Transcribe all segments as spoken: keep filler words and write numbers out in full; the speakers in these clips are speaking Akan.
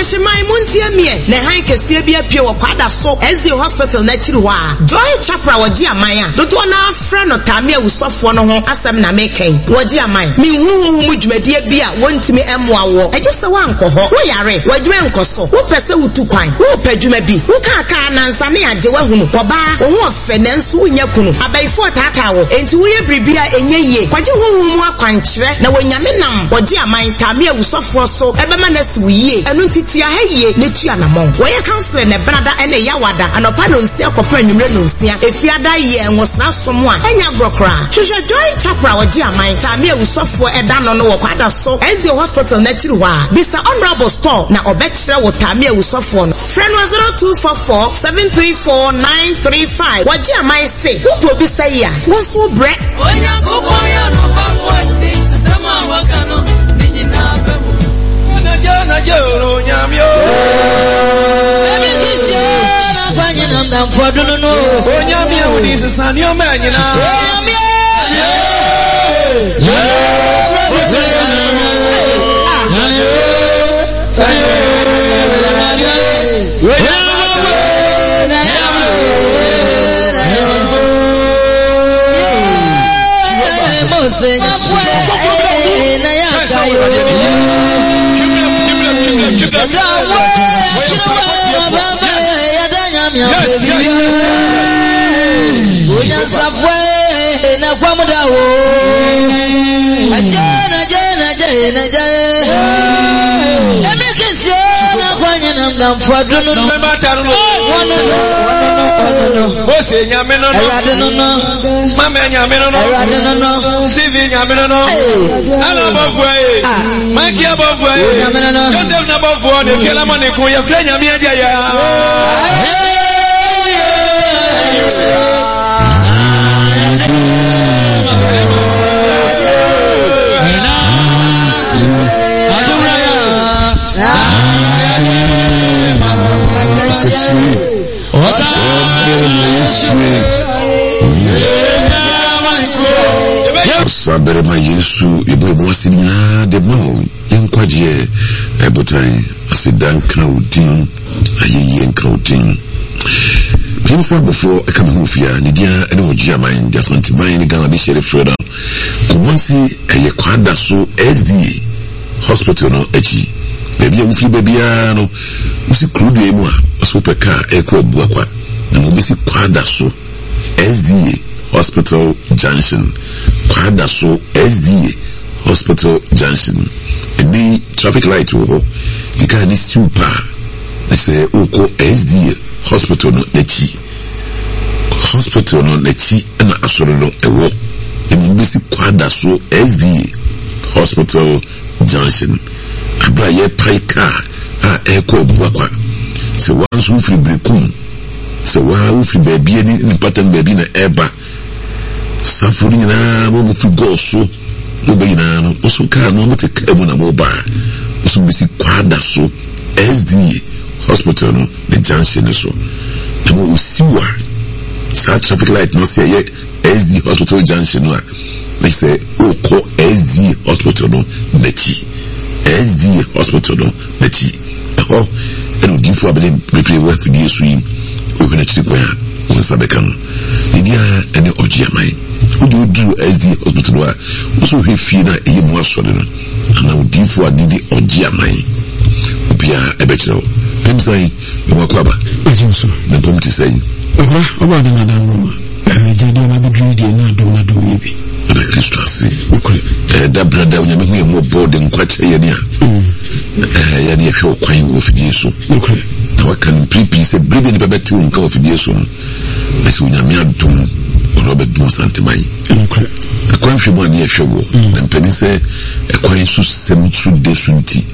Adeshe mai muntie mie na han kese bi apie wo kwada so S D hospital na chiri wa Joy Chapra waji amaya dodo na afra no tame awusofo no ho asem na meken waji amaya mi huhu mu dwumade bia wontimi emwa wo ejese wa nkoho wo yare wadwuma nkoso wo pese wutu kwan wo padwuma bi wo ka ka nansa ne age wahunu oba wo ofe nanso wonya kunu abaifo tata wo enti wo ye bribia enye ye kwaje huhu mu akwankyere na wanyame nam waji amaya tame awusofo so ebema na siwiye enu ntitia haye ne tua namon wo ye counselor ne brada ene yawada anopa no nsia kopa anwumre no nsia efiada ye nwosra somo a enya brokra hwehwe Joy Chapra waji amaya tame awusofo eda no no wo kwada so S D hospital na chiri wa Mister Honorable Store na obekire wo tame awusofo no friend zero two four four seven three four nine three five waji amaya say wo probi say ya wo so bre onya kopo ya no famoti sama wakano ninyi na bemu na ja na ja nyamyo ebe kisi na kwanye na ndamfodo no no onyamyo udi sisani o manyina onyamyo Yes, yes, yes, yes. Na kwa muda wo ajana jana jana jana emekese na kwanya na mdamfado no no mata no no o se nyame no no no mama nyame no no Steve nyame no no ala bofu aye maki abofu aye Joseph na bofu ne kela mo ne ko ye fra nyame adia ya Sabere ma Yesu ibo mo asina de mo yenkwaje ebotan asidan kraudin ayeyen kraudin Pinsa before I come home here nidia ene ogia man dia twenty man ni Ghana de sheriff Fredo kumonsi eye kwada so S D A hospital no echi baby a wufi baby a no usi krudu emu a so peka ekwa obu akwa na mo bisi kwada so S D A hospital junction kwada so S D A hospital junction any traffic light wo the guy ni super they say oko S D A hospital no nechi hospital no nechi na asoro no ewo emu bisi kwada so S D A hospital junction abra ye paika a eko obu akwa se wansu free brekum se wa ufri baby ni pattern baby na eba safuri na mo fi go so no be na no oso ka no mo te ka mu na mo ba oso bisi kwada so S D A hospital no the junction so na mo usiwa sa traffic light no say ye S D A hospital junction no they say o ko S D A hospital no nechi S D A hospital no nechi oh eno di fu abele prepare work for the swim o gonna chiri kwa o sabeka no idia ene ogia mai o do do S D A hospital wa o so he fi na e mu asore no ana o di fu adidi ogia mai bia ebechiro pemsai e wa kwaba ajinso na pomti sai okra oba de na dan no eh jadi na bedru di na do na do yebi the Christmas okra eh da brada o nyame hu e mo board nkwache ye ni a eh ya ni e hwe kwan wo fidie so okra na wa kan pripi se bribe ni babeti wo nka wo fidie so no ese nyame adum Robert Dun Santimai okra akwan hwe mo ni e hwe wo na mpani se ekwan su sem su de su nti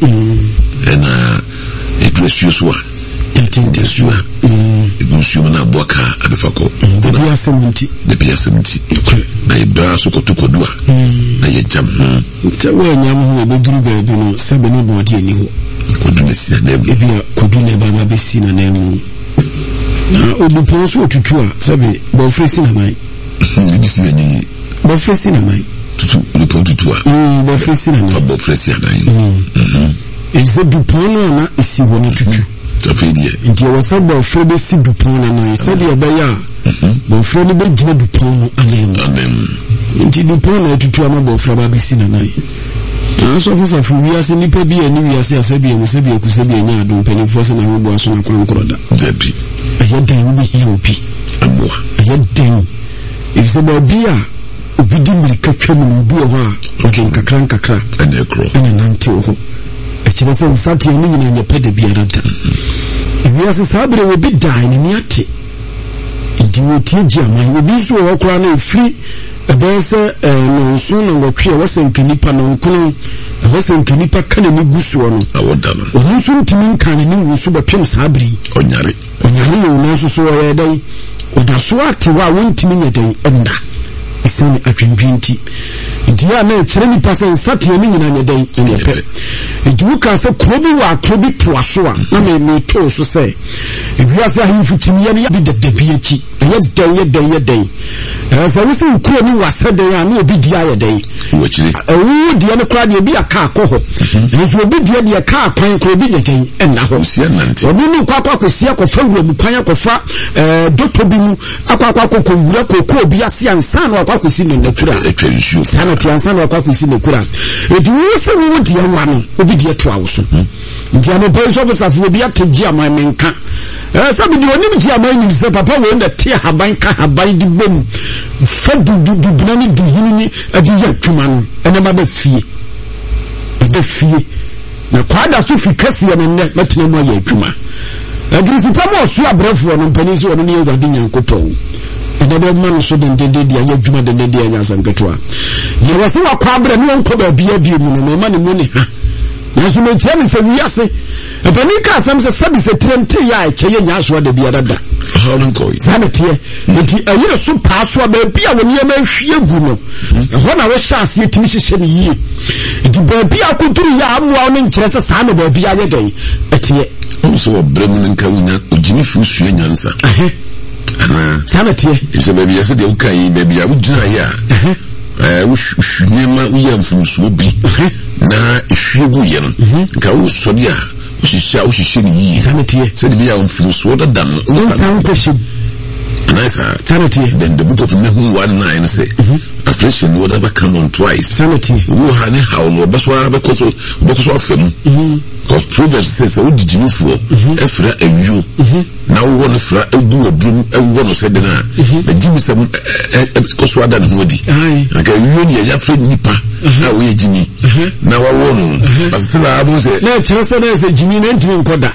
na e dress so a de su a e go su na boka abefako de bia seventy de bia seventy na e ba so kotokodu a na ye jam te we nyam ho e beduru ba bi no sebe ne bo de ani ho kodu ne si na e bia kodu ne ba ba be si na na mu na obu po so tutu a sebe bo fresi na mai ni si ni bo fresi na mai tutu ni po tutu a mm bo fresi na mai bo fresi na mai mhm Ese dupon na esi woni tutu. Tafidie. Nti e wasa bo fro be si dupon na ese de be ya. Bo fro ni be gina dupon no anem. Anem. Nti dupon na tutu ama bo fro ba be si na nai. Aso fusa fu wiase nipa bi ani wiase asabi emusabi ekusabi anya adom penifo se na ho bo aso na kwan kroda. Zabi. Aye den bi hi obi. Amwa. Aye den. Ifse bo bia obi di mirika twam no obi ho a ogen kakra kakra ene kro. Ene nante ho. Echira se nsati ani nyina nya pede bia ranta. Wiase sabre obi dan ni ate. Ndi wo tie ji ama obi so ho kra na efiri ebese no so na wotwe wasenka nipa no nkono wasenka nipa kana ni gusuo no awoda no onu so ntimi nkan ni wusu bepem saabri onyare onyare no no so so ye dai oda so ate wa wontimi nye dai enda isani atwentwenti nti ya na kire nipa se nsate ni nyina nye dai enepe nti wuka se krobi wa krobi toaso a na me me to so se ewiase ahimfu timi ya bi dedabi achi ye dai ye dai ye dai eh fa wusi ukuro ni wasade ya na obi dia ye dai wachiri ewu dia ne kra dia bi aka akoho nso obi dia dia ka akwan kro bi nye dai enna ho sia nante obi ni kwa kwa kosia kofa wura kwan akofa eh doto bi mu akwa kwa kokko wura kokko obi ase ansa na akwa kosi no nakura etwensu sana ti ansa na akwa kosi nakura edi wo se wo dia wa no obi dia to awoso nti amo police officer fu obi akeji ama menka eh sabi di onim ji ama nim se papa wo na tie haban ka haban di bom fa du du du binani du hinini adi ya twuma no ene ma ba fie ba fie na kwada so fi kase ya ne matena mu ya twuma agrisi pamo so abrafo no mpani so no ne yewade nyankopɔn ene ba ma no so den den de ya twuma den den de ya sanketo a ye wase wa kwa abra ne onko ba bia bia mu no ma ne mu ne ha naso me kire me se wiase epani ka asem se sabi se trente ya ekye nya so da bia dada hawon koi sanete nti ayire so paaso ba bia woni ma hwie gu no ho na wo hyase etimi hyehye ne yie nti ba bia kuduru ya amwa no nkire se saa na ba bia ye den etie so bremu nka wunya ojimi fu sue nyansa eh ana sanete ise ba bia se de ukai ba bia wujina ya eh wushunema uyamfumsuo bi na ehwegu ye no nka wo sori a ushisha ushishe ni yi sanete se de bia mfumsuo da dan no san question nice sanete then the book of Nahum one nine say affliction would ever come on twice sanete wo ha ne how no be so be ko so be ko so afem because Proverbs says wo dijimifo efra awio na wo no fra egu odum ewo no se de na na jimisem ko so ada no di aka awio ni ya fra nipa na wo yejimi na wa wo no pastor abu se na kire se na se jimi na ntimi nkoda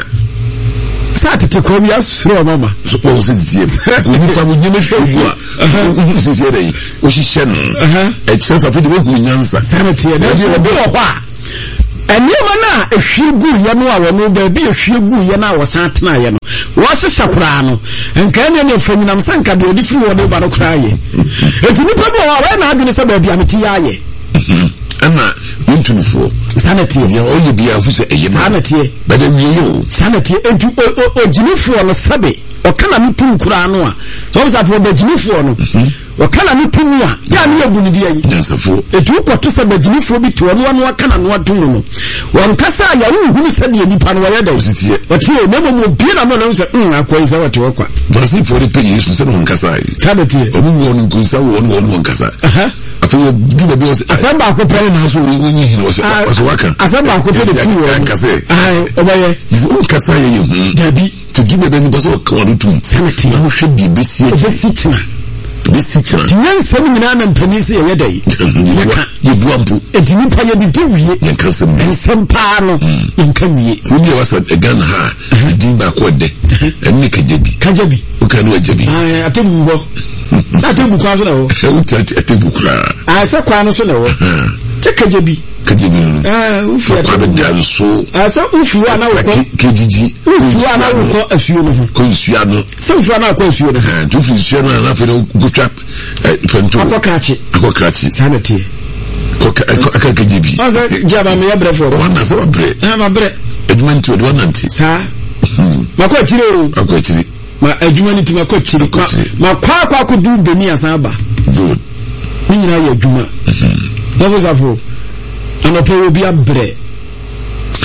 satete ko bi asuro mama so ko se tie ko nipa mo nyime hwegu a se se dai o hihye no e kire so afidi wo hu nyansa sanete na bi obi wo kwa enema na ehwiegu ye no a wo ba bi ehwiegu ye na wo san tena ye no wo se sakura no enka ne ne fanyinam sanka de odi fi wo de ba no kra ye etini pa bo wa na adwene se ba bi ameti ya ye ana muntunfo sanete ya oye bia fu se eye sanete bada wiye yo sanete entu o jinifo no sabe o kana mutum kura no a so sa fo ba jinifo no o kana mutum a ya ne yabu ni dia yi dansafo etu ko to se ba jinifo bi to no no kana no atum no won kasa ya wu hu se de nipa no ya da ositie o ti o memo mo bi na no no se mm akwai sa wate wakwa basi for the pay yesu se no nkasa yi sanete o mu won nkunsa won won nkasa aha afi du be bi asamba ko pere na so wi nyi hin wose wose waka asamba ko pere tu wo nkasa ai obaye o nkasa ye hu dabi to du be bi baso ko ru tum sanete na hwe di besi besi china besi china tiyansam nyina na mpani se ye dai ye buampu edini pa ye di wiye ye nkasa mu ensam pa no nka wiye wudi wasa egan ha din ba ko de enne kajebi kajebi o kan wa jebi ai atebu go atebu kwa so na wo o tati atebu kra ai se kwa no so na wo te kajebi kajebi eh ufi kwa danso asa ufi wa na wo ko kejiji ufi wa na wo ko asuo no ko asuo no se ufi wa na ko asuo no eh tu fi asuo no na fe no go trap pento akokachi akokachi sanity ko aka kajebi asa jaba me ya brefo wana se wa bre eh ma bre edwumanti od wananti sa mako chire o ako chire ma adwuma ni tima ko chire ma kwa kwa ko du beni asaba good ni nyina ya adwuma so so safo ana pe obi abre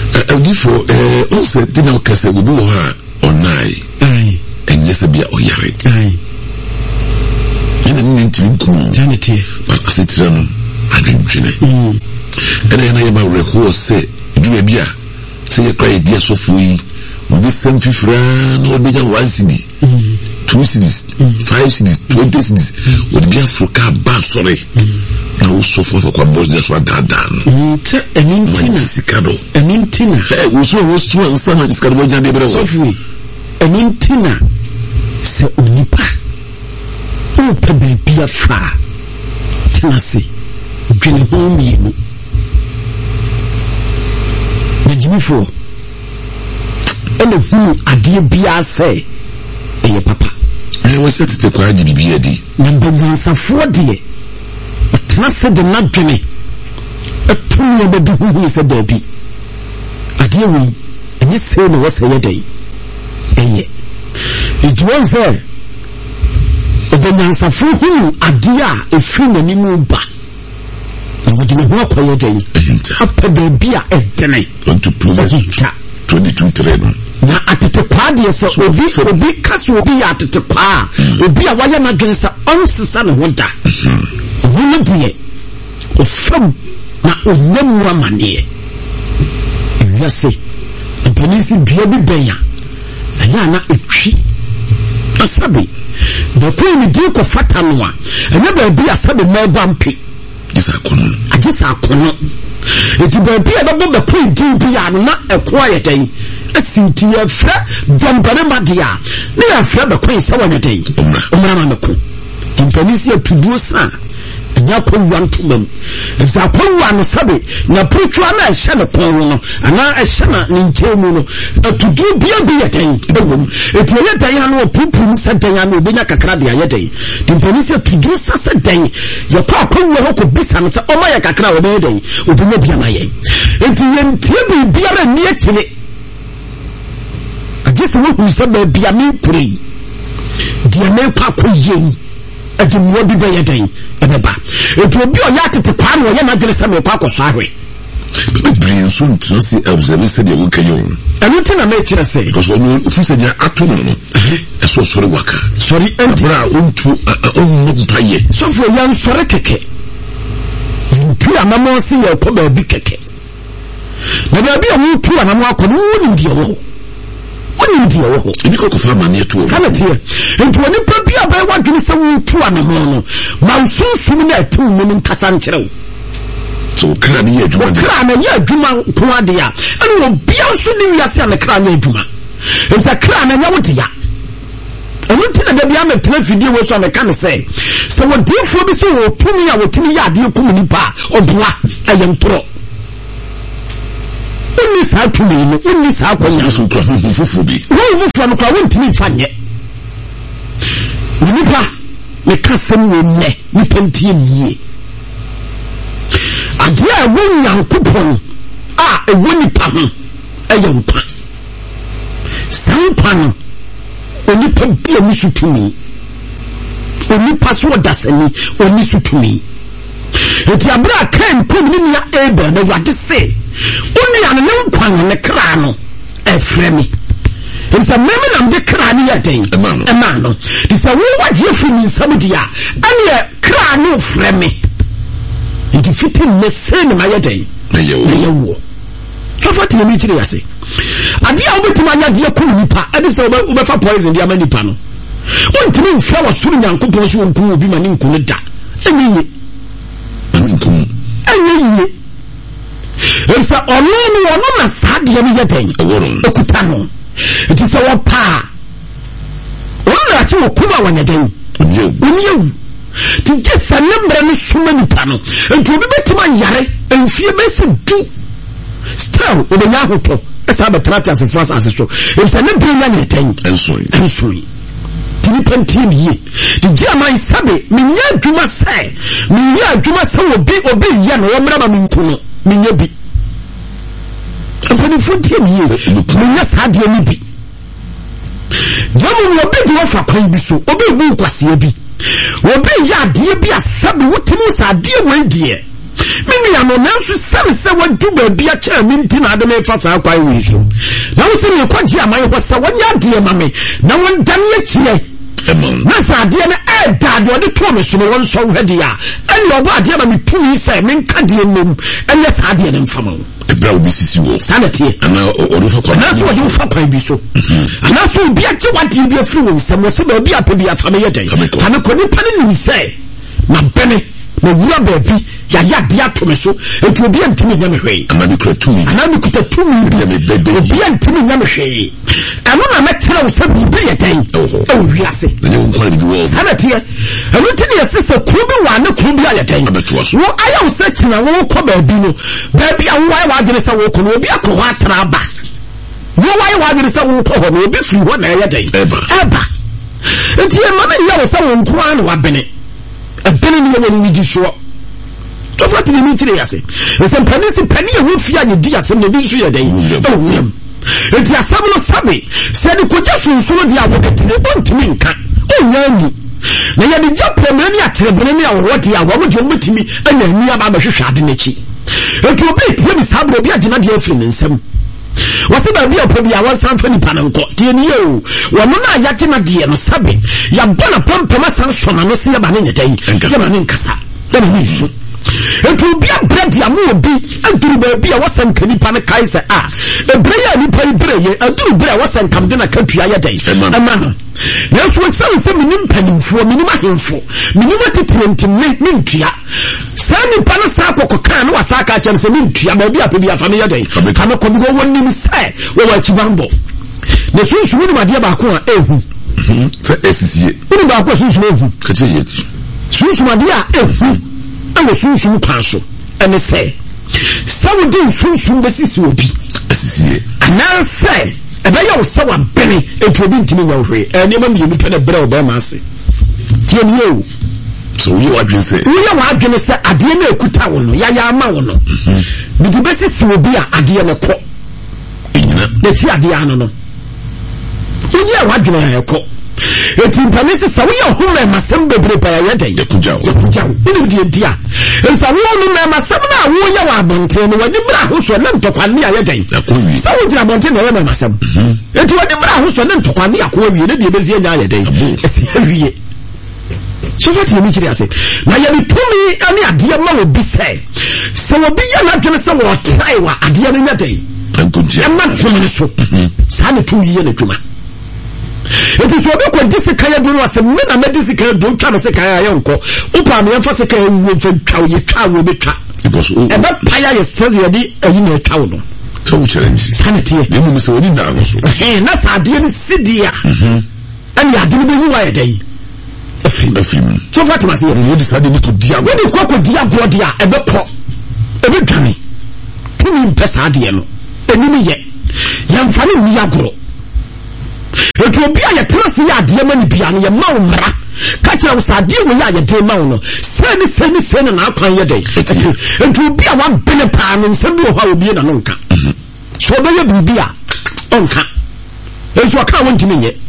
Before, uh, also, Tina Kasa will do her on nine. Aye. And yes, be a yard. Aye. And then into cool. Janity. But I said to them, I didn't finish. And then I am a record say, do a beer. Say a cry, dear Sophie. We be send fifty no be one C D, two C Ds, five C Ds, twenty C Ds. Would be Africa bad sorry. Now so for for boss that's what that done. An intina sicado. An intina. Hey, we so was two and some is called Jande Bro. Sophie. An intina se unipa. Open be a far. Tennessee. Gin home you. The Jimmy for. And who adie bia say eh papa I was set to quite the bia di number one safo de tena se de na dwene atumi e be hu se da bi adie wi enye se no was ye dai eh it was there the nyansafo hu adie a efiri na nimu ba na wodi ne ho akoye dai apa da bia edene want to prove it twenty-two trade na atete kwa de so obi obi kaso obi ya atete kwa obi a waya na gensa onsesa ne honda wona die ofam na onyamura mane yase polisi bia bi benya aya na etwi asabe the queen di ko fata no a enya ba bi asabe meba mpe isa kono agisa kono eti ba bi a ba ba queen di bi ya na ekwa yedan asinti ya fra dombare madia ne ya fra ba kwin sawa na dai umra ma mako impanisi ya tuduo sa nya ko wanto mam za ko wano sabe na putwa na ehye ne pon no ana ehye na ne nchemu no tuduo bia bi ya dai ewom eti ya dai na no pupu ni sa dai na obenya kakra de ya dai impanisi ya tuduo sa sa dai ya pa ko wo ko bisa no sa o ma ya kakra wo dai obenya bia na ye eti yentie bi bia ra ni ekile agese wo hu se ba bia me kuri dia me pa ko yen ati mo bi ba yedan ebeba etu obi o ya tete kwa no ye na gele se me kwa ko so ahwe brain so ntrasi observe se de wo kayo anu tena me kire se because onu ofu se dia ato no no eso sori waka sorry bra ontu onu mpaye so fo yan sori keke ntu amamo se ye ko ba bi keke na ba bi o ntu amamo akọ no ndi wo oni ndi wo ebi ko ko fa mane to kana tie ntu oni pa bia ba wa gini se wo tu anamo no ma nsunsun na atu mu nkasa nkyerɛw so kra ne adwuma kra na ye adwuma ko ade a ani wo bia nso ni wiase na kra na adwuma nsa kra na nya wodia ɔno tina da bia me pena fidie wo so na ka ne sɛ sɛ wo difo bi so wo tumi a wo tumi ya ade ku mu nipa ɔboa ayɛntoro Uni sa tumi no uni sa akonya so to hu fufu bi wo fufu no kwa wontimi fanye nipa ne kasem wo ne nipa ntie yie ade a wo nyankopon a ewo nipa ho ɛyɛ mpa sampa no onipa bia mu sutumi onipa so dasani oni sutumi eti abra kan kom ni na ebe na wade se oni ya ne nkwan ne kra no efremi nsa meme na mde kra ne yeden ema no disa wo waje afi ni nsam dia ane kra no fremi nti fitin ne se ne mayeden na yewo so fati mi kire yase ade a obetima nya de ko nipa ade se obefa poison dia manipa no ontimi mfa wa suru nyankopon so nku obi ma ne nku ne da enyi nkum enyi Elsa ono no ono na sade ya biye pen okuta no it is our pa ono na ti okuma wanyaden onyewu ti gesa nembra no suma nipa no enti obi betima yare enfie besi du still obenya hoto esa be trata as fast as so elsa ne benya ne ten ensoi ensoi tini pentim yi di jaman sabe minya adwuma sai minya adwuma sai obi obi ya no wo mra ma minku no minya bi afani futie mi yi minya sade ni bi jamu obi di ofa kwan bi so obi bu kwase bi obi ya de bi asabe wotimi sade we die Mimi ya no nanso sare se wadu ba bia kya minti na ade me fa sa kwai wi so na wo se ne kwaji aman ho sa wanya de ma me na won dan ye kire na sa de na e da de ode to me so won so hwede a ene obo ade ma me tumi se me nka de mum ene sa de ne mfama wo ebra obi sisi wo sanate ana odo fa kwa na so wo fa kwa bi so ana so bia kye wade bi afiri wo nsam wo se ba bi apebi afame ye den kana ko ni pani ni se na bene na wura ba bi ya ya dia to me so etu obi antimi nya me hwei ana bi kratumi ana bi kuta tumi bi me bebe obi antimi nya me hwei ana na metra wo se bi be ye den o wiase na ne wo bi wo sanate anu tini yesese kru bi wa ne kru bi aye den wo aya wo se tina wo ko ba bi no ba bi a wo aye wa gene se wo ko no obi akọ ho atra ba wo aye wa gene se wo ko ho no obi firi ho na aye den eba eba enti e ma na ya wo se wo nko an wa bene ebene ni ye ni di so to fati ni tire yase ese panisi pani e wo fi anye di yase ne bi so ye den o wum enti asabno sabe se de ko jafu nsuno di abo ketire ontimi nka onya ni na ye de japre mani atere bene ni awo di awo mo de mutimi anya ni aba ba hwehwe ade nachi enti obi tie bi sabro bi agina de afiri ne nsam wase ba bi apobi a wansan fani pananko tie ni o wo no na ya gina de no sabe ya bona pompama san sona no se ya ba ne nyetai jama ne nkasa da ne nsu etu bia bread ya mu obi aduru ba bia wasan kanipa ne kai se a ebre ya ni pai bre ye aduru bre wasan kam de na katua ya dai ama no na so san se minim panimfo minim ahemfo minim atitrentim ne mintua sani pana sa kokoka no wasaka kyan se mintua ba bia pe bia fa me ya dai kama ko bi go wonni mi sai wo wa chibambo na sunsu ni madia ba ko a ehu fa esisiye ni ba ko sunsu ehu kace yeti sunsu madia ehu awo sunsun kwanso ene se sawo din sunsun besisi obi asisiye ana se ebe ya wo sawa bene etu obi ntimi nya hwe ene ma mi nipa na bere oba ma ase tie ni o so yi wa dwen se yi wa dwen se ade na ekuta wo no ya ya ama wo no bidu besisi obi a ade na ko enyina na ti ade ano no yi wa dwen ya ko eti panisi sawo ya home masem bebre pa ya dai yakujawo yakujawo ni di dia sawo no na masem na wo ya wa bonte no wani bra ho so na ntokwane ya dai yakuwi sawo jira bonte na ya masem eti wani bra ho so na ntokwane ya ko wi ne de bezi nya ya dai esi wiye so fati ni kiri ase na ya ni tumi ani ade ma wo bi sai sawo bi ya na dwene sawo trai wa ade ya nya dai yakujawo ma no so sa ne tumi ye na dwuma eti so be ko disi kaya duro ase me na me disi kaya duro twa se kaya ya nko upa me fa se kaya wo fa twa ye twa wo be twa because o e be paya ye stress ye di ayi na twa no so challenge sanity e mu se woni na so eh na sa de ni sidia mhm ani ade ni be huwa ye dai afim afim so fatima se wo di sa de ni ko dia wo di ko ko dia go dia e be ko e be dwane tumi mpesa de no eni ni ye yamfa ni mi agoro etu obi a yetra se ya de mani bia no ye mawo mra ka kira wo sa de wo ya ye de mawo no seni seni seni na akwan ye de etu obi a wa bene pa no nsem bi ho ha obi na no nka so be ye bibi a onka etu aka won ntimi nye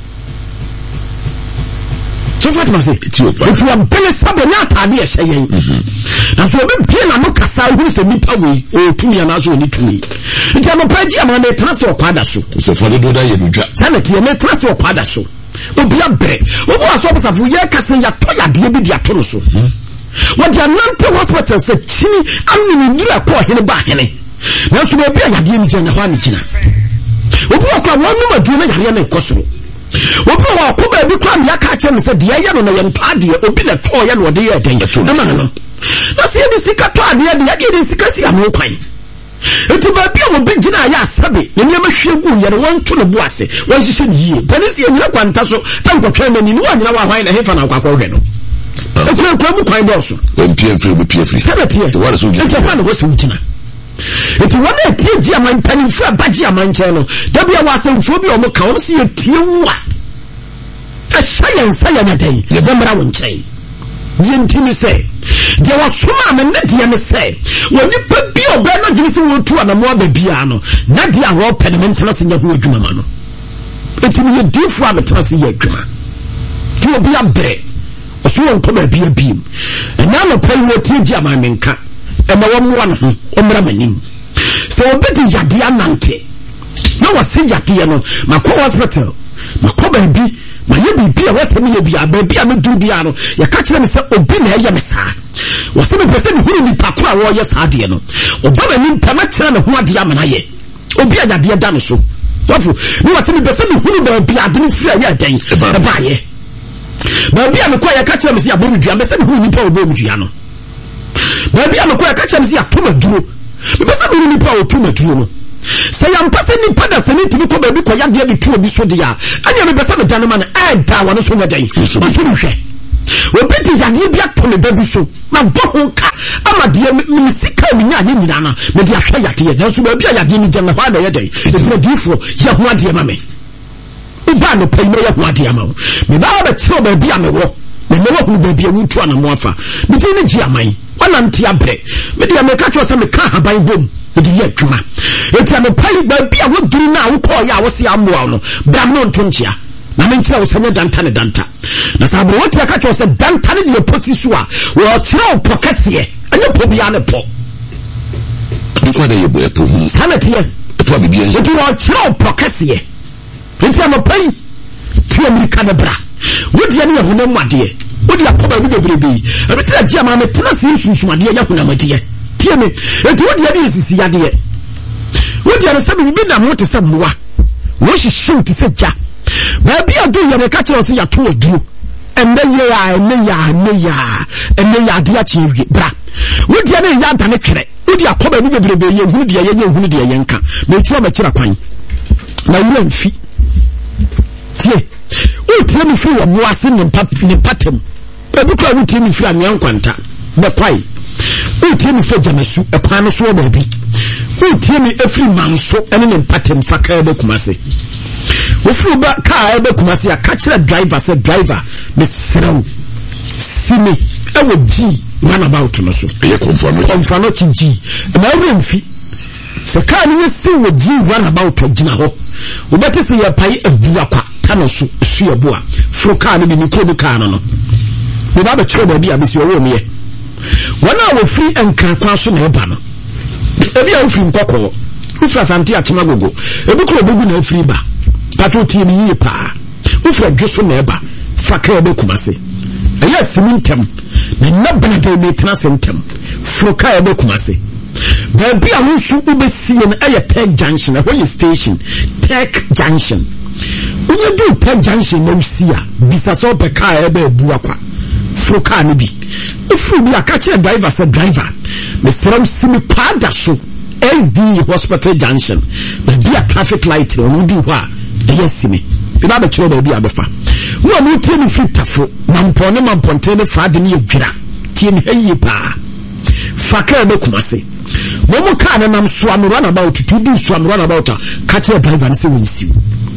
so fatima se etu wa bene sabo nya atade ye hye yen na so obi bia na no kasa hu se nipa we o tumi na so ni tumi nti amapaji ama na trase okwada so so for the do ye dudwa sanity na trase okwada so obi abre obo aso obsafu ye kase ya to ya de bi dia to no so what the Nante hospital se chini amini ndura ko hene ba hene na so obi ya de ni jena hwa ni kina obi akwa wonu madu na yare na ikosoro obi wa ko ba bi kwa mi aka che me se de ye no na ye ntade obi na to ye no de ye den na ma no na se di sika to ade de ye de sika si amo kwan eti ba bia mo bigina ya sabe ne ne ma hwegu ye no won to no buase won hihye ni yie panisi ye nyina kwanta so tankotwa mani ni wanyina wa hwan na hefa na akwa hwe no ekwe kwa mu kwan boso won pie free mu pie free sabetie to wale so eti kwa no wose wugina eti wana etie dia man panimfu abaji amanche no da bia wasemfo bi o mo ka o se etie wu a science ya nyadai ye zamra won chai die ntimi se de wasoma me ne de me se woni pa bi oba na gimi se wo tu ana mo aba bia no na de a ro penementana se nya ho adwuma ma no etimi ye difu a betana se ye adwuma ti obi abre oso won ko ba bia biem na no pa wo ti di ama menka and the one one omramanim. So obedi yadia nante. Na wase yadia no makọ hospital. Makọ baby, my baby a wase me bia baby a me do bia no. Ya ka kire me say obi na eye me saa. Wase me pese me hu ni pakwa wo ye saa de no. Oba ni mpama kire na ho ade amana ye. Obi a yadia da no so. Wafu, ni wase me pese me hu ni baby ade ni fia ye den. E ba ye. Baby a me kwa ya ka kire me say abomu dua, me say me hu ni pa obomu dua no. Baby a me kwa ya ka kire me say atoma duro. Because we need power to make you. Say I'm passing the pada send to be called because you get the two of this one. And you have a gentleman and down one of the day. We bet is an idiot to the baby show. My bohuka, I'm a dear Missy Carmina, Nana, Media Hayati, and also be a dinner than a holiday day. It's a gift for Yahua dear mammy. Ubano pay me Yahua dear mammy. Me now the trouble be a war. Me know who will be a new one and wafa. Between the Giamai. Antiabre, but the American was a car by boom with the Yakuma. If I'm a pilot, but be a would do now, call ya was the Amuano, Bramon Tunchia. Naminta was a Dantana Danta. Nasabu, what you catch was a Dantana di Posisua, or Chow Pocassia, and you put beyond a pop. What are you, boy? Sanity, probably be a Chow Pocassia. If I'm a pay, two American bra. Would you ever know what dear? Would you probably be baby? I will tell you, I'm a plus issues, my dear Yakuna, my dear. Tell me, and what you is the idea? What you are saying, been a motor somewhere. What she shoot to say, ja. Maybe I do you a catcher or see a two of you. And then you are, and then you are, and then you are, and then you are, dear chief, bra. Would you ever yard and a carrot? Would you probably be baby, you would be a young, who dear Yanka? Make you a mature coin. My young feet. Tie. O tell me feel of wasing and patem. But look like tell me feel and young quanta. But why? O tell me for Jamasu, a panaso baby. O tell me every man so and in patem for Kabe Kumasi. O flew back car Kumasi, a catcher driver said driver, Miss Srow. See me, I would G run about to so. You confirm it, G. And I will feet. So can you see what G run about to Jinaho? We better see a pie of Buaka. Tano su su boa froka ni ni ko buka no no we ba be chebo bia be si owo me wana wo free enkan kwa so na eba no e bia wo free nkokko wo fra santi atema gogo e bi kro bogu na free ba pato tie ni yi pa wo fra dwoso na eba fakra be kumase e yes mintem na nabana de me tena sentem froka e be kumase ba bia wo su ubesi na e tech junction e ho station tech junction. When you do Penn Junction, no see ya. Bisaso pe car ebe buakwa. Fro car ni bi. If you be a catcher driver, say driver. Mister Ram simi pada so. S D Hospital Junction. But be a traffic light. No do wa. Yes simi. Be ba be chiro be abefa. Wo mo tie ni fit tafo. Mampone mamponte ne fa de ni edwira. Tie ni hayi pa. Fa car ebe kumase. Wo mo car na nam so am run about to do so am run about. Catcher driver say we see.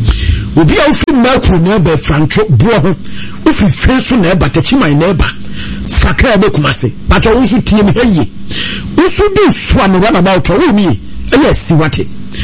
Obi a ofi makro na be francho bo ho ofi feso na ba tachi my neighbor fakra be kumase but o su tie me haye o su do so am run about o mi yes wate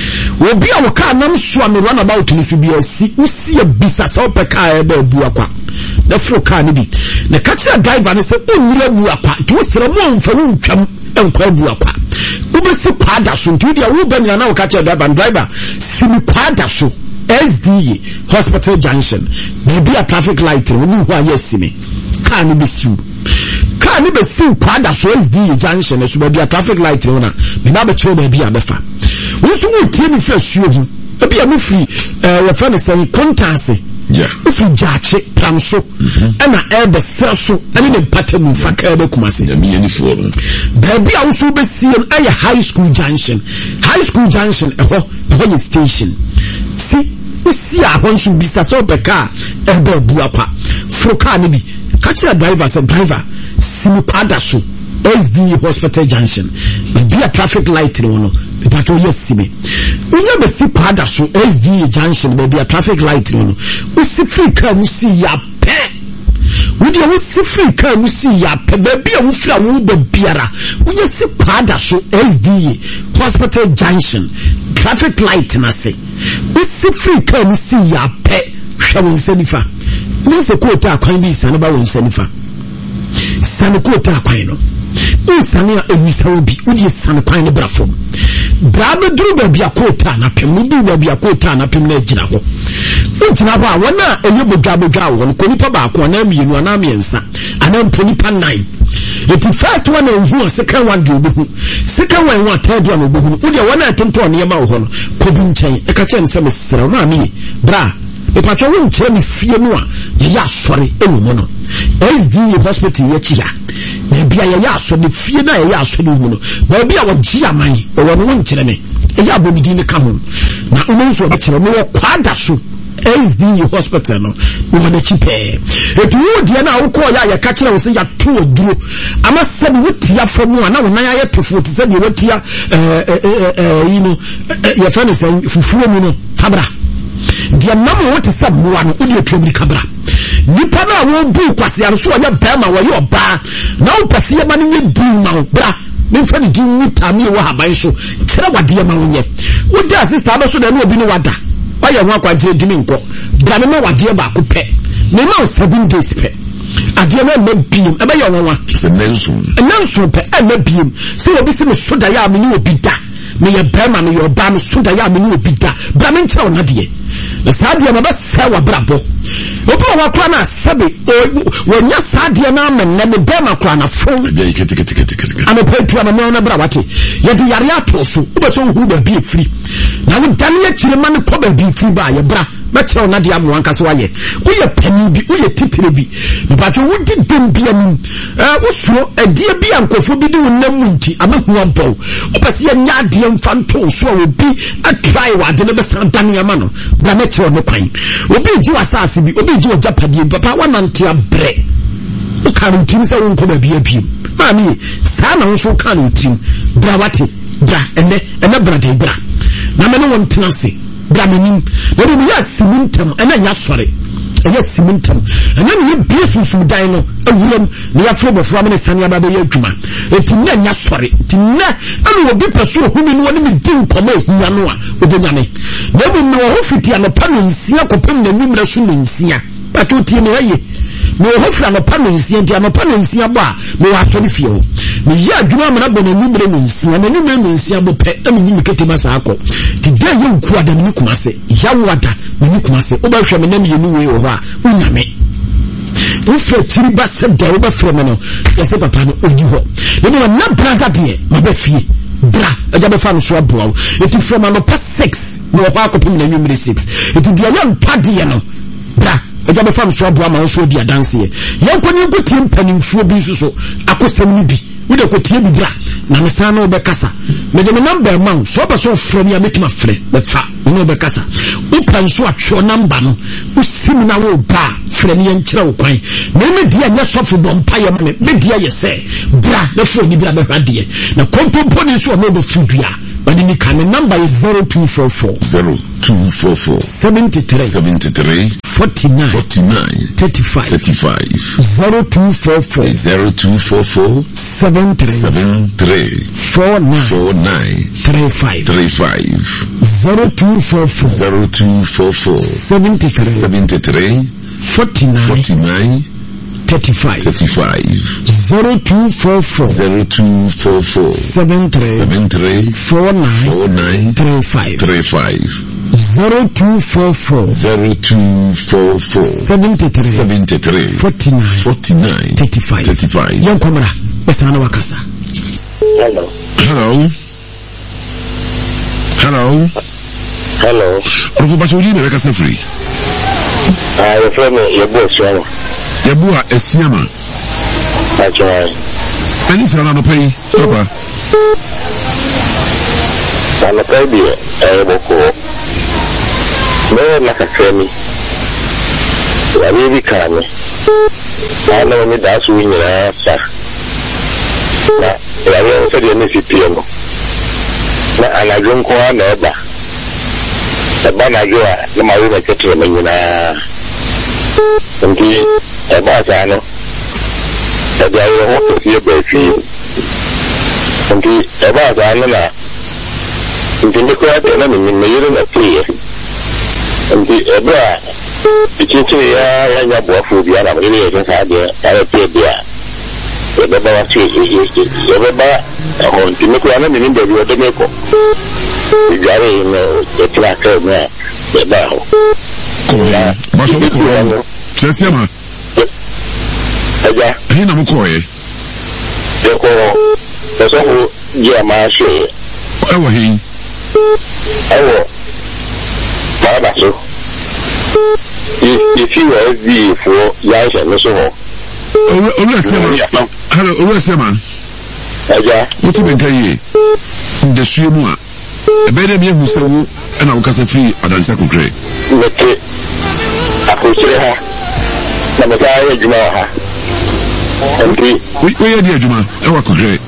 obi a woka nam so am run about ni fi bi asi usi e bisa so pe ka e be bu akwa na fro ka ni bi na catcher driver ni se o mi bu akwa to sere mo mfa wo twam enkwa bu akwa ubesi kwada so nti dia wo ba nyina na wo catcher driver driver simi kwada so S D Hospital Junction. Maybe a traffic light. We know why yes me. Can be sue. Can be sue. Quada so S D Junction. It should be a traffic light. Ona. Me na be cho baby a befa. We should go tell me first you. Be a me free. Uh, your friend is saying contact. Yeah. If you judge plan so. And I air the so. And then pattern for Kabe Kumasi. Me any for. Baby I also be seeing a high school junction. High school junction. A whole station. See. See a one should be so be car ebe buakwa fro car ni bi catch a driver say driver simi kwada so S D Hospital Junction be a traffic light no no but o yes simi we never see kwada so S D Junction be a traffic light no no we see free car we see ya pe we dey we see free car we see ya pe be a we fra we be biara we just see kwada so S D Hospital Junction traffic light na say we see free car we see ya pe hwa won sanifa we se ko ta kwan bi san ba won sanifa san ko ta kwan no insane a emisa obi udi sane kwan ne brafom bra be duru ba bia kota na pem mu duru ba bia kota na pem na gina ho ntina ho a wona eyebo gabo gawo won ko nipa ba ko na mienu ana miensa ana mponipa nine the first one who second one do bu second one one third one bu udi wona tonto ne ma wo ho no ko bi nchen e ka chen se mesra na mi bra e pa cho won che mi fie no a ye ya sori e wo no S D hospital ye chia na bia ye ya so ne fie na ye ya so ne wo no ba bia wo gia man o wo no nkyere ne e ya bo mi di ne ka ho na o no so ba kyere no kwada so S D hospital no wo na chipe etu wo dia na wo ko ya ya ka kyere wo se ya to oduro ama se bi wotia fam no na wo na ya tofo te se bi wotia eh eh eh you know ya fa ne se fufuo mu no tabra dia nam wo te se moa no wo dia twamri kabra nipa na wo bu kwase ya so ya ba ma wo yo ba na wo pase ya ma ne nye du ma bra me fa ne di wuta mi wo haban so kyere wade ma wo nye wo dia sister ba so na no obi no wada waya ho akwante di mi nko bra me ma wade ba ko pe me ma seven days pe ade na ma biem e ba yo nwa se nenso nenso pe e ma biem se obi se me so da ya me ni obi da me ye bema me yo ba me so da ya me ni obi da bra me nkyere na de na sadia ma ba se wa brabo obi wa kwa na sabe wonya sadia na men na me bema kwa na fo bia ikete kete kete kete ana petu ama me na bra wate ye de yare ato so ube so hu ba bi efiri na wo dan ye kyire ma ne ko ba bi efiri ba ye bra ma kyerɛ na de amo anka so aye wo ye pani bi wo ye titire bi ne ba wo di dum bi anim eh wo suro adie bi ankofo bi di wo nam nti amahu abɔ wo pese ye nya de mfanto so wo bi a try wa de ne be san dan ya ma no bra ma kyerɛ no kwan obi ji wasase bi obi ji ojapade papa wanante abre o kan tim se won ko ba bi abiem ma mi sa na wo so kan tim bra wate bra ene ene bra de bra na me no won tenase bra menim na me ya simintam ene nya sore eye simintam ene me ye biefufu dan no awuram na ya fro bofra me ne sane aba be ya adwuma etinna nya sore tinna anu obi peso humi no woni me din koma ehia no a obenya me na me no ho fiti anopa no nsia kopem na nyumra so no nsia ba to tie ne aye me ho fira anopa no nsia ntia anopa no nsia bo a me wa so ne fie ho me ya adwuma me na bo na nyumra no nsia na nyumra no nsia bo pe na me nyim ketima sa akọ ti da ye nku ada me kuma se ya wada me kuma se o ba hwe me na me yenu we ho a unya me wo fira tiri ba se da wo ba fira me no ya se papa no ogi ho ne me na brada de ma ba fie bra aja be fa no so aboa eti from no pa six no kwa akopim na nyumre six eti dia ya mpade no bra aja be fa no so aboa ma so di adanse ye yankoni ko tie mpanimfuo bi so akosam ni bi wo de ko tie bi bra na me sa no be kasa me de me number man so ba so from ya metima frɛ be fa no be kasa wo pan so atwo number no wo sim na wo ba frɛ ne nkyerɛ wo kwan me me dia nya sofo bɔ mpa ya me me dia ye sɛ bra na fo ni bra be hwa de na kompompo ni so no be fudua but the can number is zero two four four zero two four four seventy-three seventy-three forty-nine forty-nine thirty-five thirty-five zero two four four zero two four four seven-three seven-three four-nine four-nine three-five three-five zero two four four zero two four four seventy-three seventy-three forty-nine forty-nine thirty-five thirty-five zero two four four zero two four four seven-three seven-three four-nine four-nine three-five three-five zero two four four zero two four four seventy-three seventy-three forty-nine forty-nine thirty-five thirty-five. yankomra besana wakasa. Hello. Hello. Hello. Hello. Ọ̀rọ̀fọ̀ bàtà ojú ìbẹ̀rẹ̀ kásẹ̀ fìrí. Ah, your friend, your boss, your Yẹ̀bú à ẹ̀sìyàmà. That's right. Ẹni sàrà nọ pẹ́yì, papa. I'm a baby, I'm a cool. No, like a friend. I really can't. I know me that's when you're answer. Now, I don't say the N C P M. Now, and I don't go on over. The Banaga, the Marina Catherine, you know. Indeed, a Bazano. That I will want to see a baby. Indeed, a Bazano. Indeed, the crowd and I mean, you're not clear. Indeed, a bra. The teacher, I am a boy for the other, really, I had a baby. yɛbɛba wase yɛbɛba ɛhɔ nti me kura na menim baabi ɔde me kɔ edware yi no yɛtena kaa mu a yɛbaa hɔ kɔɔ baso mo kɔɔ kyerɛ sɛ ma agya ɛhe na mo kɔɔɛ yɛkɔ ɛsɔfo gye ama ahyeɛ ɛwɔ he ɛwɔ maaba so yɛfi wɔ F D A foɔ yɛahyɛ no so hɔ owura sɛma hello owura sɛma agya wote bɛnka yie ndasua mu a ɛbɛyɛ dɛ meɛhu sɛ wo ɛna wokasa firi adansa kokrɛ mete akokyere ha na meta yɛ adwuma wɔ ha nti woyɛ de adwuma ɛwɔ kokrɛ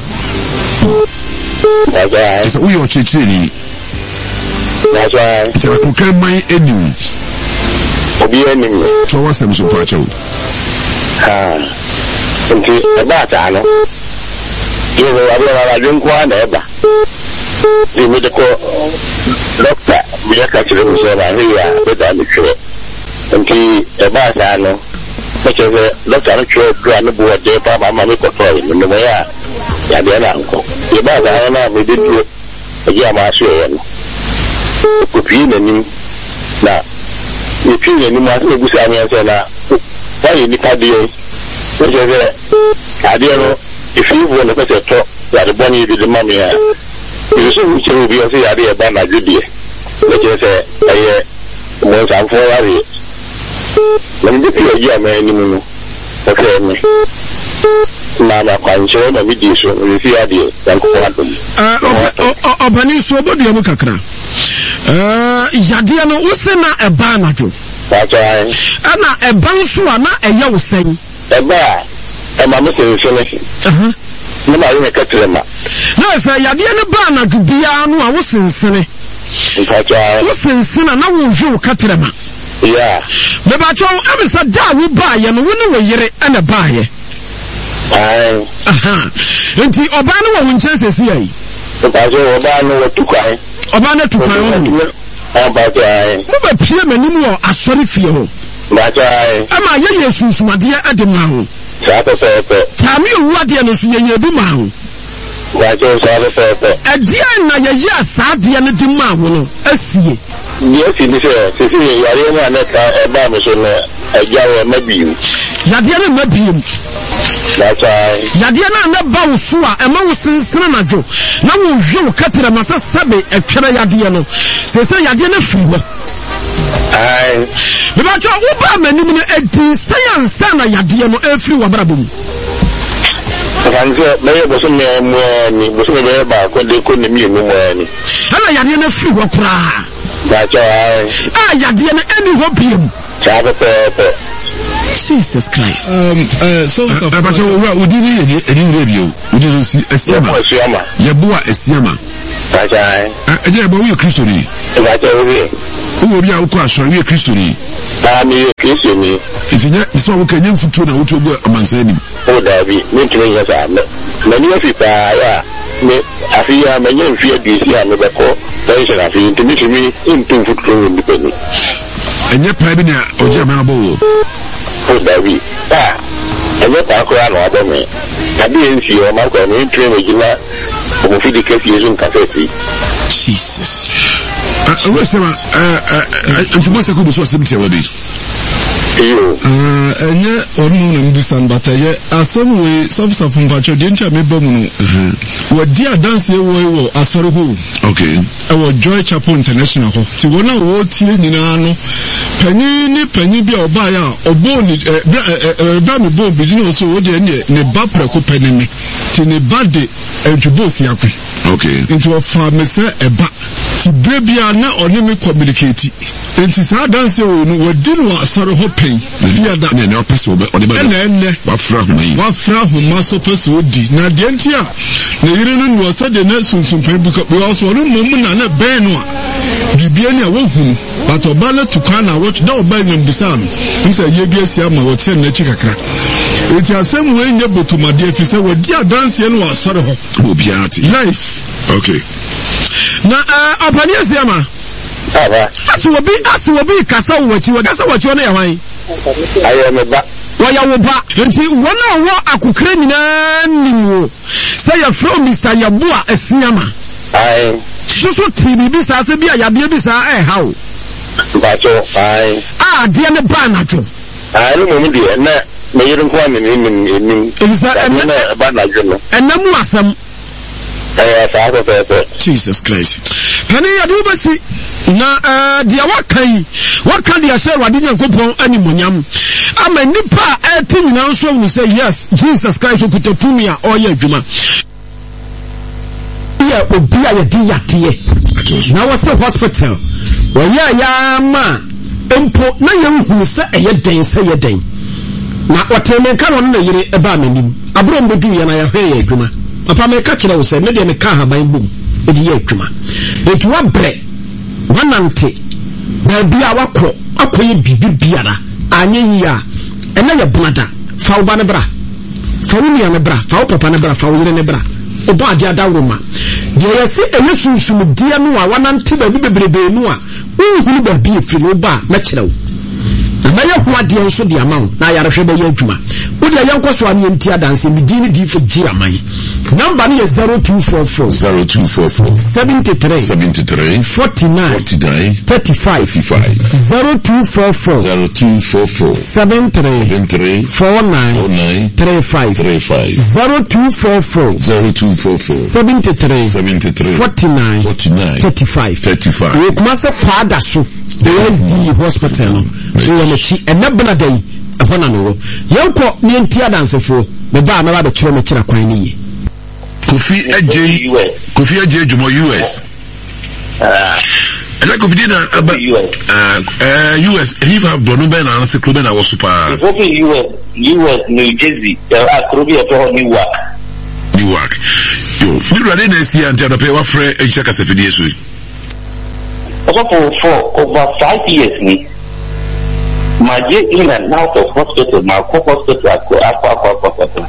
agya sɛ woyɛ ɔkyerɛkyerɛni agya nti akokrɛ man anim obi anim me sɛ wɔasɛm so pa akyɛw ha nti ɛba ataa no yɛwɔ abrɛwara adwenko a na ɛba nti mede kɔ dɔkta meyɛka kyerɛ mu sɛ mahwei a bɛda me twerɛ nti ɛba ataa no mɛkyerɛ sɛ dɔkta no twerɛ duru a ne bo ɔden paa ma ma mekɔtɔɔe menomɔyɛ a yadeɛ no ankɔ yɛba ataa no a mede duro agye a maasoɛeɛ no kɔpii n'anim na yɛpii n'anim ase na gu saa meɛ sɛ na wayɛ nnipa deɛ mɛkyerɛ sɛ adeɛ no ɛfiifoɔ no pɛ sɛ tɔ yade bɔne bi de ma me a ɛsɛ sɛ wokyerɛ obi ɔ sɛ yade yɛba nadwo deɛ mɛkyerɛ sɛ ɛyɛ mmɔnsamfoɔ yareɛ na mede pii agye a ma anim no ɔhwɛɛ me na makwankyerɛ na medie so mefi adeɛ yankopɔn adom ɔpani so ɔbɔdua mu kakra yadeɛ no wo se na ɛba anadwo bakyae ɛna ɛba nso a na ɛyɛ wo sɛn ɛba a ɛma me sensene na mayɛ me kɛkyerɛ ma na sɛ yadeɛ no ba anadwo biara no a wo sensene bakyae wo sensene a na wonhwe wo kɛtrɛ ma ya mebakyɛ ɛme sɛ da a wo baayɛ no wo ne wo yere ɛna baayɛ aha nti ɔbaa no wɔ wo nkyɛn sɛsi ayi bakyae ɔbaa no wɔtu kwan ɔbaa no atu kwan ho bakyae mobɛpie m'anim wɔ asɔre fie hɔ bakyae ɛma yɛyɛ sunsumadeɛ ɛde ma ho saa pɛpɛɛpɛ taame owu adeɛ no so yɛyɛ bi ma ho bakyae saa pɛpɛɛpɛ ɛdeɛ na yɛyɛ a saa adeɛ no de ma wo no asie deɛ si ni sɛ sisi yɛ yareɛ mu a ne ka ɛbaa me so no agya wɔ ma biem yadeɛ no ma biem bakyae yadeɛ no a ne ba wo so a ɛma wo sensene anadwo na wonhwe wo kɛtrɛ ma sɛ sɛbe ɛtwerɛ yadeɛ no sɛ sɛ yadeɛ no firi hɔ ai mebakyɛ wobaa m'anim no adi sɛ yɛnsa na yadeɛ no ɛfiri w'abrabɔ mu kan sɛ mɛyɛ bosome mmoa ni bosome bɛyɛ baako de kɔ ne mmienu mmoa ni ɛna yadeɛ no firi hɔ koraa bakyae a yadeɛ no ɛni hɔ biem saa pɛpɛɛpɛ Jesus Christ. Um, uh, so, ɛbakyɛ wowura wodi ne yɛ ɛni wura bio wodi no si asiama yɛbɔ asuama yɛboa asiama bakyae ɛgye yɛbɔ woyɛ kristoni bakyae wowie wowɔ bi a wokɔ asɔre woyɛ kristoni naa meyɛ kristoni nti nyɛ sɛ woka nyɛ mfutuo na wotuo gu amansa anim o daabi mentumi nyɛ saa m'ani afi paa yɛ a me afei a manyɛ mfe aduosi a mebɛkɔ pɛnhyɛn afei nti metumi nto mfuturo wɔ nnipa ni ɛnyɛ paa bi na ɔgye ama abɔ wo o daabi a ɛnyɛ paa koraa na wabɔ me adeɛ nsie ɔma kɔ me ntumi magyina ɔmofidi kɛsie so nkasa si Jesus. owura sɛma nti mo sɛ kɔ bu so ɔsɛm tiawa bi iyo ɛnyɛ ɔno na mbisa no bata yɛ asɛm wei sɔfosafo mpatwɛ deɛ nti a meba mu no wɔdi adanseɛ wɔ wɔ asɔre hɔ okay ɛwɔ Joy Chapel International hɔ nti wɔn a wɔtie nyinaa no panyin ne panyin bi a ɔbaeɛ a ɔbɔɔ ne ɛbra me bɔɔ bi ne ɔso wɔdeɛ ne ne ba prɛko pɛ ne me nti ne ba de adwubɔɔ si akwe okay nti wɔfaa me sɛ ɛba nti berɛ bia na ɔne me communicate nti saa adanseɛ wɔ no wɔdi no wɔ asɔre hɔ pɛn fiada ne ne ɔpɛ sɛ ɔde ba ɛna ɛnɛ wafra homa yi wafra homa so pɛ sɛ ɔdi na deɛ nti a na yere no ne wɔsɛ de ne sunsumpan bi kɔ so ɔno mmom na ne bɛn no a biribia ne a wɔhunu but ɔba no tu kwan na wɔtwe da ɔba nyam bisaa no nsɛ yɛ bi asi ama wɔte n'akyi kakra enti asɛm wei nyɛ botomadeɛ fi sɛ wɔdi adanseɛ no wɔ asɔre hɔ obiara te life okay Na ɔpani asiama aba ase wobi ase wobi kasa wo akyi wo kasa wo akyi no yɛ hwan ayɛ me ba wɔyɛ wo ba nti wɔn a wɔ akokra nyinaa nim sɛ yɛfrɛ Mister Yabua Asiama ai soso ti bibi saa sɛ bi a yadeɛ bi saa ɛha wo bacho ai a adeɛ ne ba anadwo ai no mo bi na me yere nko ame me me me ɛfisa ɛna ba na dwo no ɛna mu asɛm ɛyɛ saa ko pɛpɛ Jesus Christ pani yade wo basi na eh dia wakan waka dia hyɛ Awurade Nyankopɔn animonyam ama nipa a ɛte nyina nso hu sɛ yes Jesus Christ okuta tumi a ɔyɛ adwuma ya obi a yɛde yadeɛ na wɔsɛ hospital wɔyɛ ya ma empo na yɛnhu sɛ ɛyɛ den sɛ yɛ den na wɔtɛmɛ ka no na yere ɛba amanim aburo mbedu yɛ na yɛhwɛ yɛ adwuma papa me ka kyerɛ wo sɛ me de me ka haban bom ɛde yɛ adwuma etu wabrɛ wanante baabi a wakɔ akɔyɛ bibi biara anya yi a ɛna yɛ bonada fa wo ba ne bra fa wo nua ne bra fa wo papa ne bra fa wo yere ne bra obo ade adawro ma de yɛse ɛyɛ sunsum dia no a wanante baabi bebrebe no a nhunu baabi efiri no ba na kyerɛ wo na mɛyɛ ho adeɛ nso de ama wo na yarehwɛ bɛyɛ adwuma wo de yɛnkɔ so ane nti adanse medi ne di fo gyi aman number no yɛ zero two four four zero two four four seventy-three seventy-three forty-nine forty-nine thirty-five fifty-five zero two four four zero two four four seventy-three seventy-three forty-nine forty-nine thirty-five thirty-five zero two four four zero two four four seventy-three seventy-three forty-nine forty-nine thirty-five thirty-five. we kuma se kwada so the S D hospital no we na chi enabna dai ehona no yenko ne nti adansefo me ba na ba de kyerɛ me kyerɛ kwan ne yi Kofi Eje Kofi Eje Jumo U S ah ela Kofi dina aba uh U S he have done ben na se club na wo super Kofi U S U S New Jersey there are club here to Newark Newark yo mi rade na si ante adope wa frɛ Eja Kasefidie so for for over five years ni my day in and out of hospital my hospital akọ akọ akọ akọ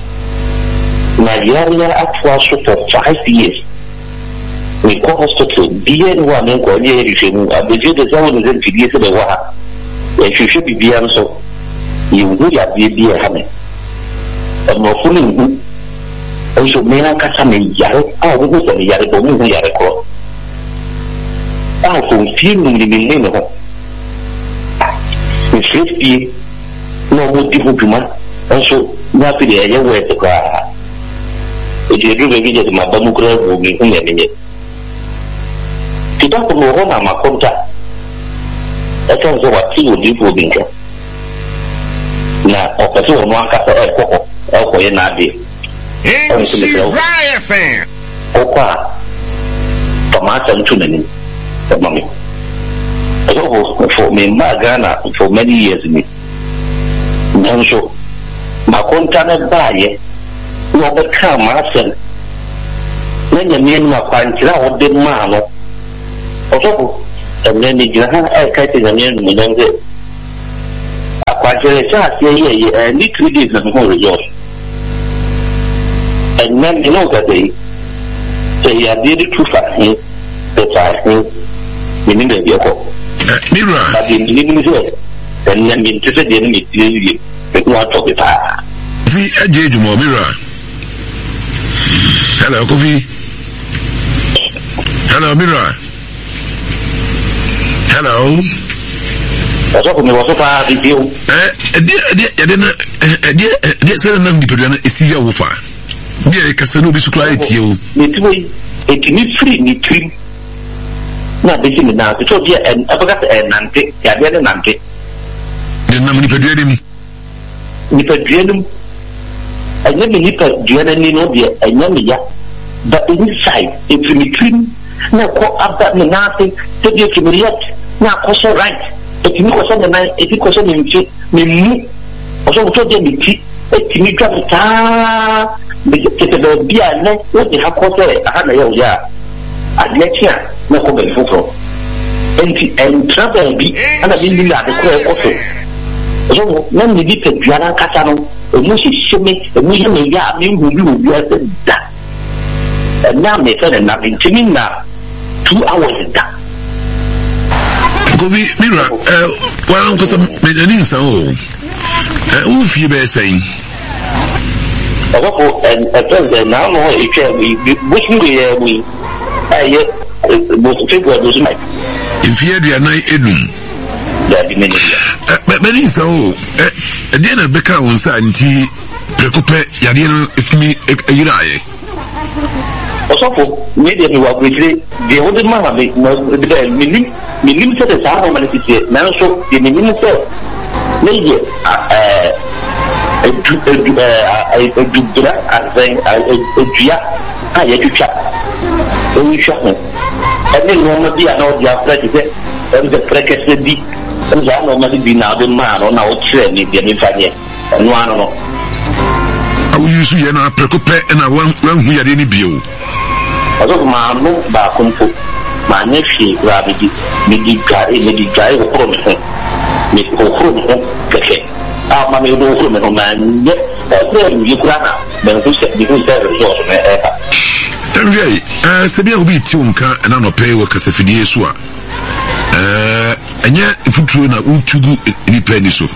Nigeria actual for five years. We go hospital. Be one and go near you. I believe the someone is in P D S of the Waha. If you should be beyond so, you would have be a hammer. And more fooling. Also, may I catch me yard? I will go to the yard for me. Yard across. I will feel me in the name of her. In fifty, no more people to man. Also, nothing the other way to cry. If you do the video to my Bamukra will be in a minute. To talk to Mohona, my contact. That sounds what he will do for Binka. Now, of the two one cast a coco, Elko Yanabi. Riot fan. Opa. Tomato and Tunin. The mummy. I go for me, Magana, for many years in me. No, so my contact by no but come asem na nyame no akwankyira wo de ma no osofo emne ni gina ha e kai te nyame no mo nze akwankyira cha se ye ye ni three days na mo result and then you know that they say ya did it too fast he the fast he ni be ko mira but in ni ni so then nyame te se de ni ti e ko ato be pa fi Eje Jumo mira. Hello, Kofi. Hello, Mira. Hello. What's up with me? What's up with you? Eh, dear, dear, dear, dear, dear, sir, none dependent is here over. Dear, Casano be supplied to you. It me free, me trim. Not the thing now, it's all dear and I forgot and Nante, Yadia and Nante. The number of the Nipper I never nip a journey no dear, I never ya. But inside, if you trim, now call up that nothing to be to me yet. Now, also right. If you question the night, if you question him, me, also told them the tea, if you drop the car, the beer, what they have called a hundred years. I'd let you not come and fulfill. And travel be, and I've been at the call also. So, when we did the Piana Catano, Musi Shimmy, a million a year, I mean, who you are that. And now they said, and I've been singing now. Two hours is done. Kobi, Mira, uh, well, because I'm making so. who fee be saying? Oh, and a president now, which we I most people was my. If you had your night edum. But many so, a dinner Becca on Santi, Precope, Yadino, if me a Uriah. Also, maybe you are with the older man, the minimum set as how many cities, now so the minimum set. Maybe a dubra as a Gia, I had to chat. When you shot me, and then one of the other president, and the president. And I normally be now the man on our train in the Nifania. And one of I will use you and I precope and I want when we are any bill. Although my move back on foot, my nephew, Rabbi, Midi Guy, Midi Guy, who promised him, Miss O'Croom, Cafe. Our mammy will go home, man, yet, then you grana, then who said, because there is also my ever. Anyway, uh, Sabia will be tunka and I'm not pay workers if it is what. Uh, and yet, if you true now, who to go any penny so?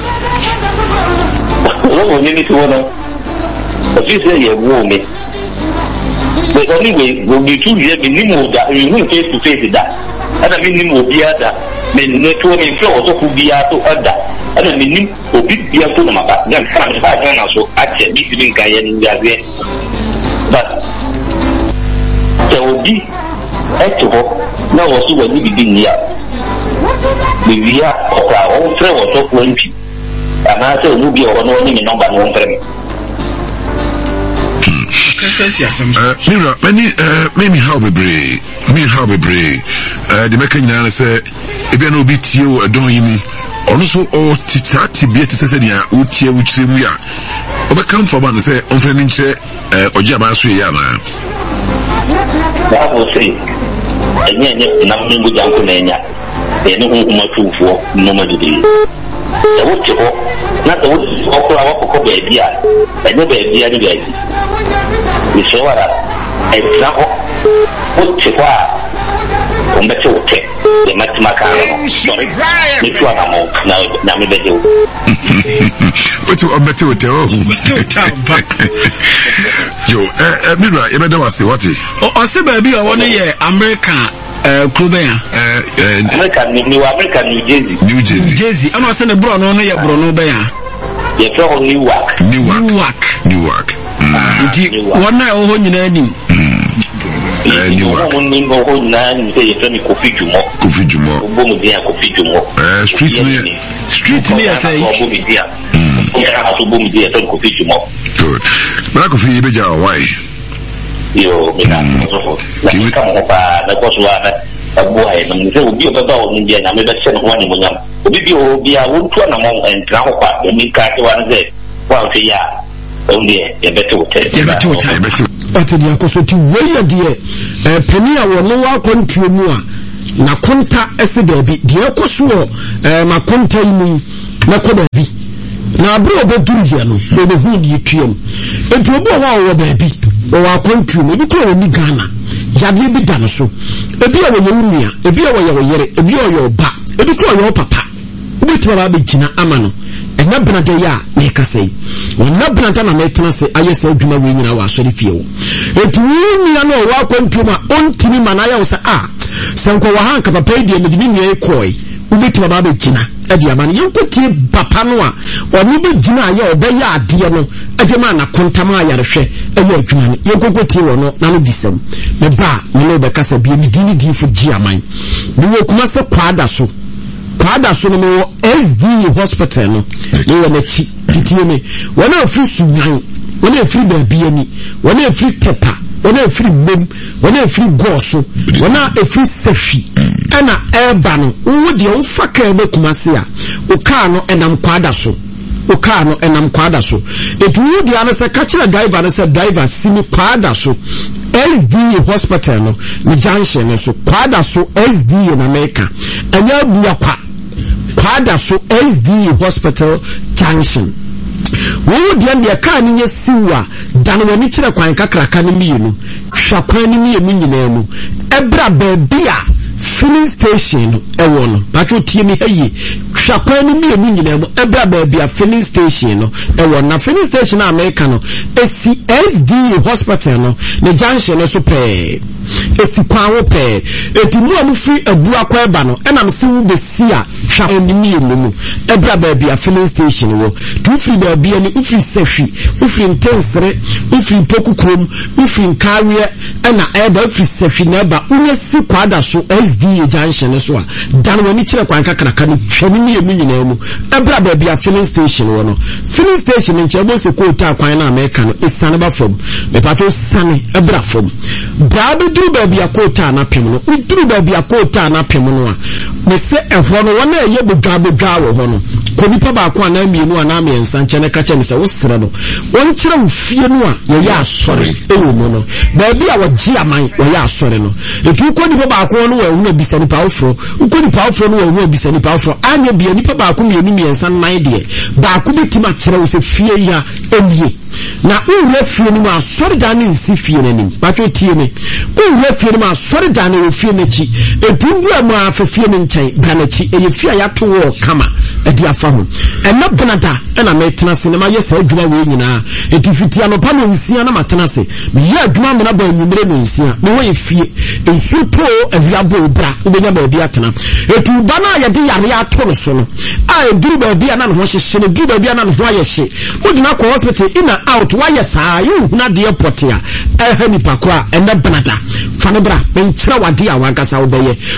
Oh, you need to know. But you say you're warm. But anyway, when you two years, minimum that you will face to face that. And I mean, will be other. Men, no two men flow, so could be out to other. And I mean, will be the other one about them. I also actually between Cayenne and Gabriel. But there will be. Now also when we begin here, we are of our own friend or so twenty. And I say, movie or no number one friend. Mira, many, uh, maybe how we bring, me how we bring, uh, the American say, if you know, beat you, I don't even, also, or Titati, be it Sesania, Utia, which say we are. But come for one, say, on friendly, uh, or Jabasui Yama. That will say, and yet, nothing with Uncle Nanya. They know who much food for no matter the wood to not the wood of our idea, and no idea the guy. We saw that example, wood to on the two take the Matimaka. Sorry, which one among now, Namibedu. What's your better tell? Yo, uh, Mira, you better was what? Oh, I said, baby, I want to hear America. Uh, Clubia, uh, American, New American, New Jersey, New Jersey, New Jersey. I'm not saying a brown only a Bruno Bear. You throw Newark, Newark, Newark. One night, oh, you know, Newark. Coffee Jumo, Coffee Jumo, Bomudia, Coffee Jumo, uh, street near, street near, say, Bomudia, Bomudia, Coffee Jumo. Good. Black coffee, Beja, why? Yo, you come over the Coswana, a boy, and there will be a dog in India, and I made a send one in William. We will be a wood one among and Traupa, the Mika one day. Well, yeah, only a better hotel. But the Akosoti way a dear, a penny or lower country more. Na konta ese baby, dear Kosuo, ma konta me, na kodabi. Na bro beduru no, be the hood you trim. And to a wow baby. Or our country, maybe call me Ghana. Yabi be done so. A beer with your Mia, a beer with your yere, a beer your back, a big call your papa. Wait for Abijina Amano. And not Brandaya, make us say. When not Brandana make us say, I say, do not win in our sorry feel. It will know welcome to my own team, and I also ah. Sanko Wahanka, papa, dear, with me, koi. Ubit Babe Gina, Ediaman, you could keep Papanoa, or maybe Gina, your Baya, Diano, Edamana, Contamaya, a Yorkman, you go to or no, none of this. The bar, no, because a baby did for Giamine. We will master Quadaso. Quadaso, no, S D hospital, no, you are the cheap, Titiame, one of free Sunan, one of free baby, one of free Tepa. One a free bim, one a free gosso, one a free sefi, and a airbano, who the old fucker Kumasia, Ukano and am quadaso, Ukano and am quadaso. It would the answer catch a diver as a diver, simi quadaso, S D hospital, the junction, so quadaso S D in America, and you'll be a quadaso S D hospital junction. Wo di ande aka ni nyesiwa dan wani kire kwan kakraka ni mienu hwakwan ni mienu nyina mu ebra baby a filling station e wo no patro tie mi hayi hwakwan ni mienu nyina mu ebra ba bia filling station no e won na filling station na America no esi S D hospital no ne junction no so pe esi kwawo pe eti mu amu free abu akwa eba no e na mse wu besi a hwakwan ni mienu mu ebra ba bia filling station wo tu free ba bia ni ufri sehwi ufri ntensere ufri pokukrom ufri nkawe na eba ufri sehwi na eba unyesi kwada so S D junction so a dan wani kire kwan kakraka no twani mi emi nyina mu ebra ba bia filling station wo no filling station nche bo se ko ta kwan na America no esane ba fom me pato sane ebra fom bra be duru ba bia ko ta na pem no uduru ba bia ko ta na pem no a me se ehwo no wona eye bodwa bodwa wo ho no ko nipa ba ko na mienu ana me ensa nche ne ka che ne se wo sere no won kire wo fie no a ye ya asore e wo mu no ba bia wo gi aman wo ya asore no etu ko nipa ba ko no wo hu bisa nipa ofro ko nipa ofro no wo hu bisa nipa ofro anya bia nipa ba ko mienu miensa nan de ba ko betima kire wo se fie ya elie na unre fie ni ma asore da ni nsi fie nanim ba to tie me unre fie ni ma asore da ni wo fie nachi edundu amu afafie ni nchen ba nachi eye fie ya to wo kama edi afa ho ena benada ena metena se na ma yesa adwuma we nyina eti fitia no pa no nsia na matena se me ye adwuma me na ba nwumre no nsia me wo ye fie ensu pro aviabo bra ubenya ba bi atena etu ba na ye de yare ato no so no a eduru ba bi ana no ho hyehye no duru ba bi ana no ho ayehye odina ko hospital ina out why sa you na de airport ya eh nipa ko a ena benada fa no bra me nkyira wade a wankasa wo beye